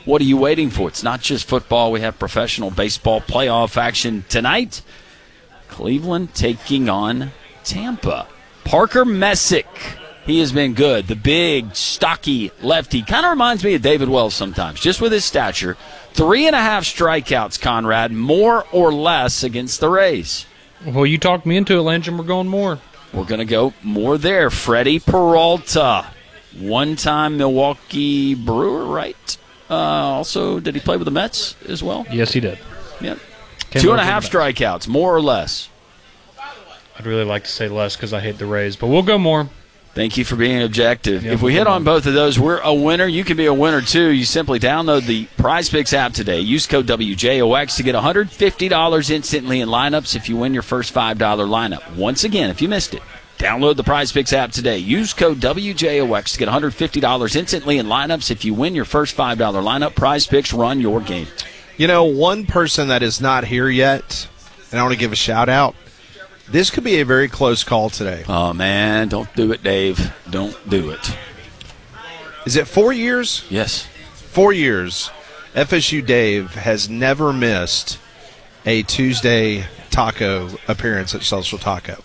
What are you waiting for? It's not just football. We have professional baseball playoff action tonight. Cleveland taking on Tampa. Parker Messick. He has been good. The big, stocky lefty. Kind of reminds me of David Wells sometimes, just with his stature. 3.5 strikeouts, Conrad, more or less against the Rays. Well, you talked me into it, Lynch, and we're going more. We're going to go more there. Freddie Peralta, one-time Milwaukee Brewer, right? Also, did he play with the Mets as well? Yes, he did. Yep. 2.5 strikeouts, more or less. I'd really like to say less because I hate the Rays, but we'll go more. Thank you for being objective. Yeah, if we hit on both of those, we're a winner. You can be a winner, too. You simply download the PrizePicks app today. Use code WJOX to get $150 instantly in lineups if you win your first $5 lineup. Once again, if you missed it, download the PrizePicks app today. Use code WJOX to get $150 instantly in lineups if you win your first $5 lineup. PrizePicks, run your game. You know, one person that is not here yet, and I want to give a shout-out, this could be a very close call today. Oh, man, don't do it, Dave. Don't do it. Is it 4 years? Yes. 4 years. FSU Dave has never missed a Tuesday taco appearance at Social Taco.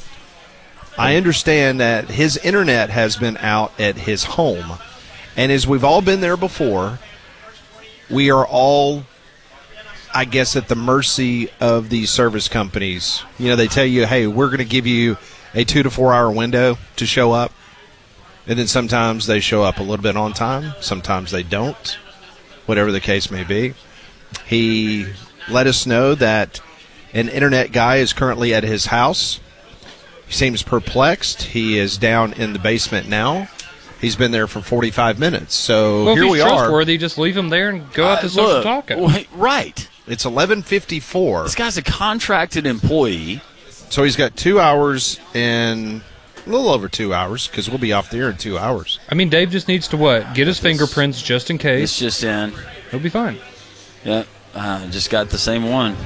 I understand that his internet has been out at his home, and as we've all been there before, we are all, I guess, at the mercy of these service companies. You know, they tell you, hey, we're going to give you a 2 to 4 hour window to show up. And then sometimes they show up a little bit on time. Sometimes they don't, whatever the case may be. He let us know that an internet guy is currently at his house. He seems perplexed. He is down in the basement now. He's been there for 45 minutes. So well, here we are. If he's trustworthy, just leave him there and go out to Social Taco. Right. It's 11:54. This guy's a contracted employee. So he's got 2 hours and a little over 2 hours because we'll be off the air in 2 hours. I mean, Dave just needs to what? Get his fingerprints just in case. It's just in. He'll be fine. Yeah, just got the same one.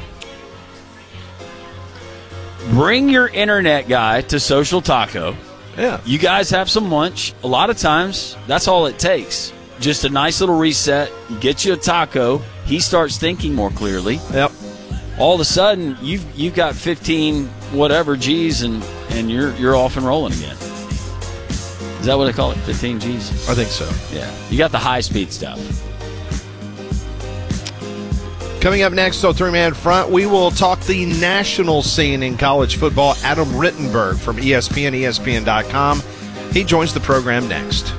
Bring your internet guy to Social Taco. Yeah. You guys have some lunch. A lot of times, that's all it takes. Just a nice little reset. Get you a taco. He starts thinking more clearly. Yep. All of a sudden, you've got 15 whatever G's and you're off and rolling again. Is that what they call it? 15 G's? I think so. Yeah. You got the high speed stuff. Coming up next on Three Man Front, we will talk the national scene in college football. Adam Rittenberg from ESPN, ESPN.com. He joins the program next.